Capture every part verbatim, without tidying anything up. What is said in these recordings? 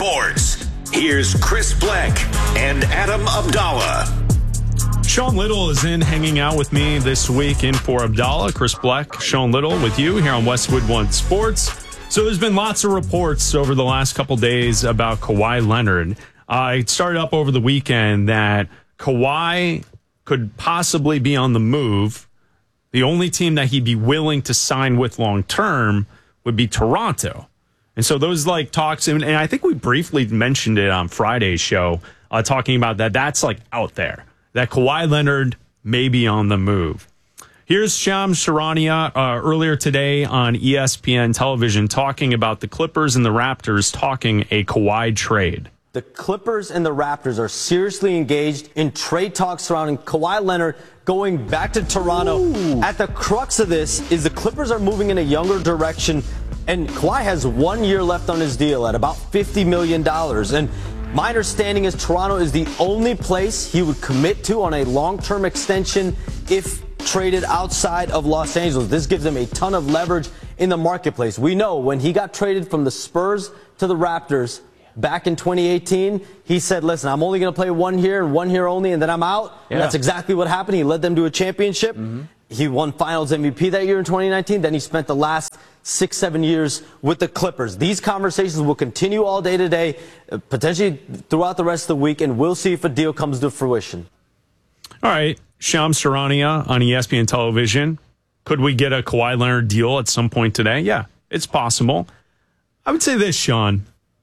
Sports. Here's Chris Bleck and Adam Abdallah. Sean Little is in hanging out with me this week in for Abdallah. Chris Bleck, Sean Little with you here on Westwood One Sports. So there's been lots of reports over the last couple days about Kawhi Leonard. Uh, it started up over the weekend that Kawhi could possibly be on the move. The only team that he'd be willing to sign with long term would be Toronto. And so those like talks, and, and I think we briefly mentioned it on Friday's show, uh, talking about that. That's like out there, that Kawhi Leonard may be on the move. Here's Shams Charania uh, earlier today on E S P N television talking about the Clippers and the Raptors talking a Kawhi trade. The Clippers and the Raptors are seriously engaged in trade talks surrounding Kawhi Leonard going back to Toronto. Ooh. At the crux of this is the Clippers are moving in a younger direction, and Kawhi has one year left on his deal at about fifty million dollars. And my understanding is Toronto is the only place he would commit to on a long-term extension if traded outside of Los Angeles. This gives him a ton of leverage in the marketplace. We know when he got traded from the Spurs to the Raptors back in twenty eighteen, he said, listen, I'm only going to play one year and one year only, and then I'm out. Yeah. And that's exactly what happened. He led them to a championship. Mm-hmm. He won Finals M V P that year in twenty nineteen. Then he spent the last six, seven years with the Clippers. These conversations will continue all day today, potentially throughout the rest of the week, and we'll see if a deal comes to fruition. All right. Shams Charania on E S P N television. Could we get a Kawhi Leonard deal at some point today? Yeah, it's possible. I would say this, Sean.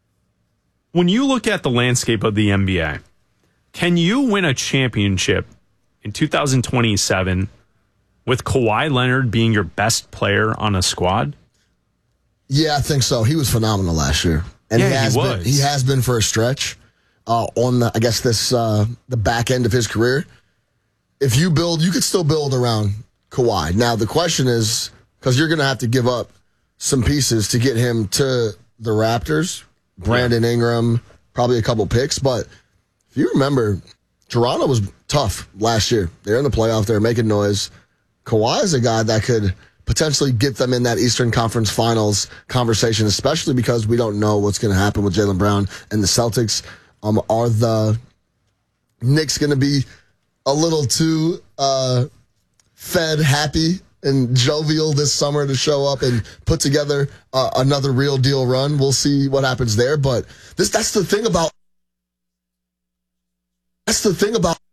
When you look at the landscape of the N B A, can you win a championship in two thousand twenty-seven with Kawhi Leonard being your best player on a squad? Yeah, I think so. He was phenomenal last year. And yeah, he has he was. Been, he has been for a stretch uh, on, the, I guess, this uh, the back end of his career. If you build, you could still build around Kawhi. Now, the question is, because you're going to have to give up some pieces to get him to the Raptors, Brandon yeah. Ingram, probably a couple picks. But if you remember, Toronto was tough last year. They're in the playoff. They're making noise. Kawhi is a guy that could potentially get them in that Eastern Conference Finals conversation, especially because we don't know what's going to happen with Jaylen Brown and the Celtics. Um, are the Knicks going to be a little too uh, fed, happy, and jovial this summer to show up and put together uh, another real deal run? We'll see what happens there. But this that's the thing about that's the thing about